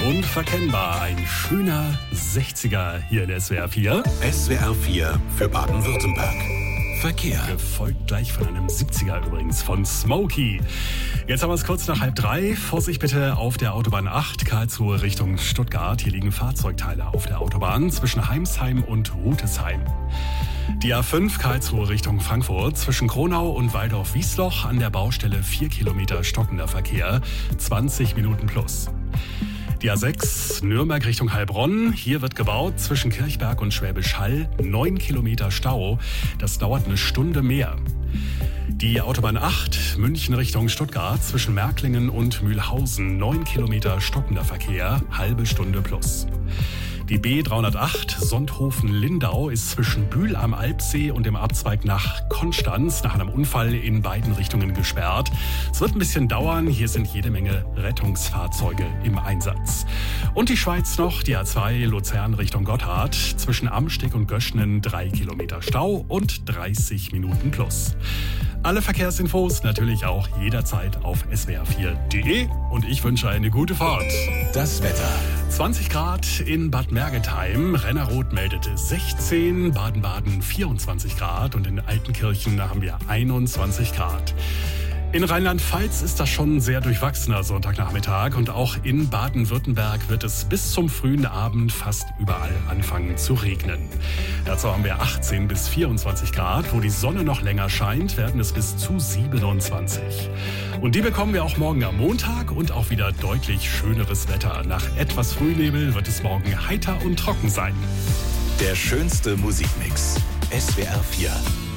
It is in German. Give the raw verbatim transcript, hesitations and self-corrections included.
unverkennbar. Ein schöner sechziger hier in S W R vier. S W R vier für Baden-Württemberg. Verkehr. Gefolgt gleich von einem siebziger übrigens, von Smokey. Jetzt haben wir es kurz nach halb drei. Vorsicht bitte auf der Autobahn acht, Karlsruhe Richtung Stuttgart. Hier liegen Fahrzeugteile auf der Autobahn zwischen Heimsheim und Rutesheim. Die A fünf Karlsruhe Richtung Frankfurt zwischen Kronau und Waldorf-Wiesloch an der Baustelle vier Kilometer stockender Verkehr, zwanzig Minuten plus. Die A sechs Nürnberg Richtung Heilbronn. Hier wird gebaut zwischen Kirchberg und Schwäbisch Hall. neun Kilometer Stau. Das dauert eine Stunde mehr. Die Autobahn acht München Richtung Stuttgart zwischen Märklingen und Mühlhausen. neun Kilometer stockender Verkehr. Halbe Stunde plus. Die B dreihundertacht Sonthofen-Lindau ist zwischen Bühl am Alpsee und dem Abzweig nach Konstanz nach einem Unfall in beiden Richtungen gesperrt. Es wird ein bisschen dauern, hier sind jede Menge Rettungsfahrzeuge im Einsatz. Und die Schweiz noch, die A zwei Luzern Richtung Gotthard, zwischen Amsteg und Göschnen drei Kilometer Stau und dreißig Minuten plus. Alle Verkehrsinfos natürlich auch jederzeit auf S W R vier punkt de und ich wünsche eine gute Fahrt. Das Wetter. zwanzig Grad in Bad Mergentheim, Rennerroth meldete sechzehn, Baden-Baden vierundzwanzig Grad und in Altenkirchen haben wir einundzwanzig Grad. In Rheinland-Pfalz ist das schon ein sehr durchwachsener Sonntagnachmittag und auch in Baden-Württemberg wird es bis zum frühen Abend fast überall anfangen zu regnen. Dazu haben wir achtzehn bis vierundzwanzig Grad. Wo die Sonne noch länger scheint, werden es bis zu siebenundzwanzig. Und die bekommen wir auch morgen am Montag und auch wieder deutlich schöneres Wetter. Nach etwas Frühnebel wird es morgen heiter und trocken sein. Der schönste Musikmix. S W R vier.